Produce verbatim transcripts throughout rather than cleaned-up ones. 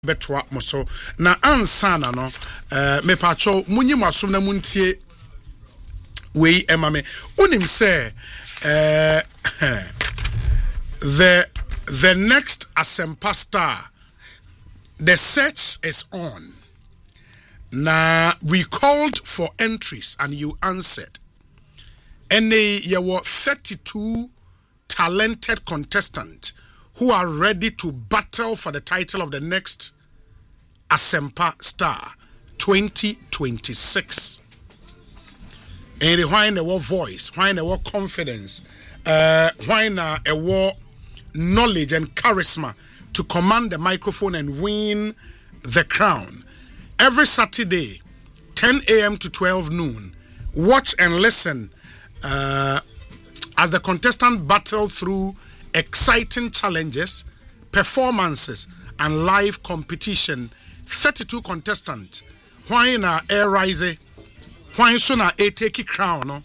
betwa moso na ansana no eh me pacho munyi masom na muntie we emame unim say eh the the next Asempa Star, the search is on. Now we called for entries and you answered. And there were thirty-two talented contestants who are ready to battle for the title of the next Asempa Star twenty twenty-six. And why in the voice, why in the confidence, uh, why in a knowledge and charisma to command the microphone and win the crown. Every Saturday, ten a.m. to twelve noon, watch and listen uh, as the contestant battle through exciting challenges, performances, and live competition. thirty-two contestants. Why na air rise? Why so na a take crown? No?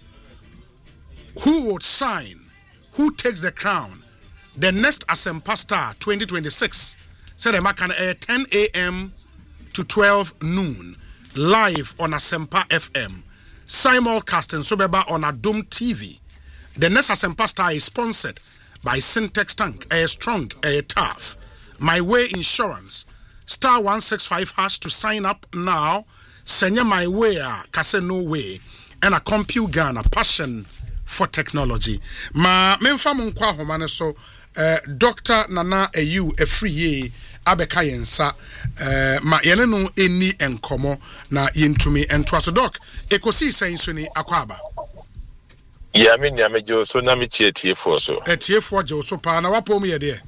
Who would sign? Who takes the crown? The next Asempa Star twenty twenty-six. Said the can air ten a.m. to twelve noon live on Asempa F M. Simulcasting Sobeba on Adum T V. The next Asempa Star is sponsored by Syntex Tank, Air Strong, Air Tough, My Way Insurance, star one six five hash to sign up now. Senya My Way, Kase No Way, and a Compute Ghana passion for technology. Ma memfa munkwa homane so uh, Doctor Nana Ayu Efriye abeka yensa uh, ma yene no eni enkomo na yentumi ento so doc ekosi senso ni akwaba. Yeah, me nya mejo so na me tie tie fo so. E tie fo je so pa na wapom ye de.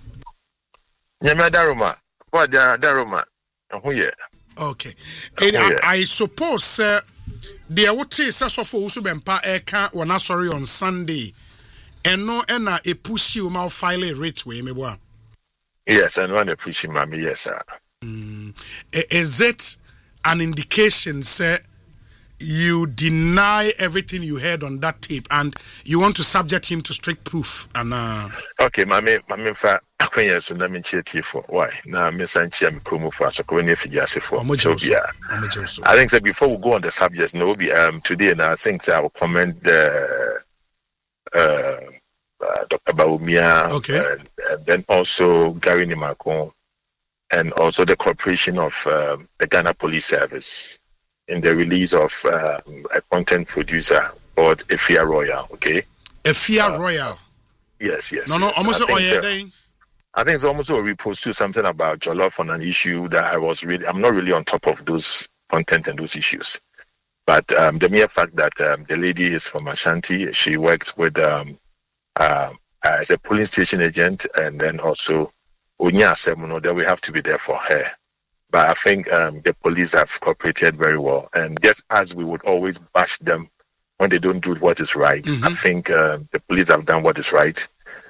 Nya me daroma. Wa daroma. Ho ye. Okay. And I, I suppose uh, the wote say so for usu bempa eka wana sorry on Sunday. And no ena e push you ma file a rate way me boa. Yes, and one appreciate mommy, yes, sir. Mm. Is it an indication, sir, you deny everything you heard on that tape and you want to subject him to strict proof? And uh okay, mommy, mommy, fa akwenye so na me chie for why? Na me san chia me promo for so ko ne figure for. So yeah. I think that before we go on the subject, no be um today and I think that I will comment the uh Uh, Doctor Baumia, okay. and, and then also Gary Nimakon, and also the cooperation of um, the Ghana Police Service in the release of um, a content producer called Efia Royal. Okay, Efia uh, Royal. Yes, yes. No, no, yes. almost. I think, oh, so. I think it's almost a repost to something about Jollof on an issue that I was really, I'm not really on top of those content and those issues. But um, the mere fact that um, the lady is from Ashanti, she works with. Um, Uh, as a polling station agent, and then also Unya Semuno, that we have to be there for her. But I think um, the police have cooperated very well, and just as we would always bash them when they don't do what is right, mm-hmm. I think uh, the police have done what is right,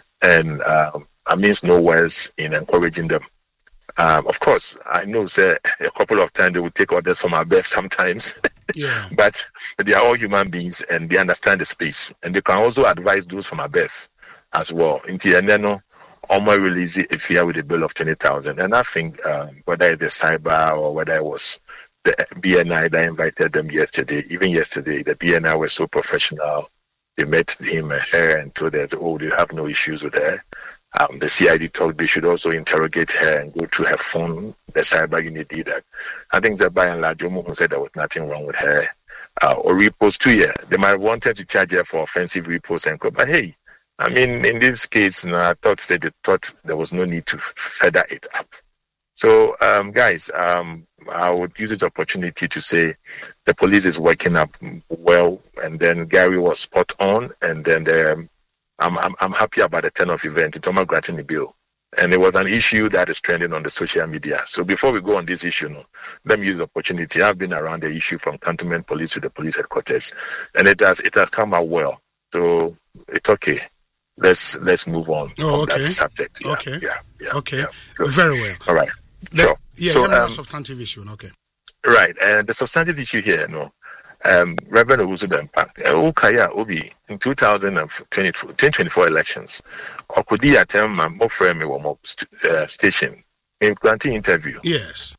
and um, I means no words in encouraging them. Um, of course, I know say, a couple of times they will take orders from our best sometimes. Yeah. But they are all human beings and they understand the space. And they can also advise those from above as well. Into and then almost release it if you with a bill of twenty thousand. And I think um, whether it's the cyber or whether it was the B N I that invited them yesterday, even yesterday, the B N I was so professional. They met him and her and told her, oh, they have no issues with her. Um, the C I D told they should also interrogate her and go through her phone. The cyber unit did that. I think that by and large, Jomo said there was nothing wrong with her. Uh, or repost two years. They might have wanted to charge her for offensive repost and co. But hey, I mean, in this case, no, I thought that they thought there was no need to feather it up. So, um, guys, um, I would use this opportunity to say the police is working up well, and then Gary was spot on, and then the I'm, I'm I'm happy about the turn-off event. It's almost granting the bill. And it was an issue that is trending on the social media. So before we go on this issue, no, let me use the opportunity. I've been around the issue from Cantonment Police to the police headquarters. And it has it has come out well. So it's okay. Let's let's move on oh, from okay. that subject. Yeah, okay. Yeah. yeah okay. Yeah. Very well. All right. The, sure. Yeah, so, um, um, substantive issue. Okay. Right. And the substantive issue here, no. Um, Reverend Owusu Bempah, Okaya Obi in two thousand twenty, twenty twenty-four elections, Okudi Atem Mofremi Womo station, in granting interview. Yes.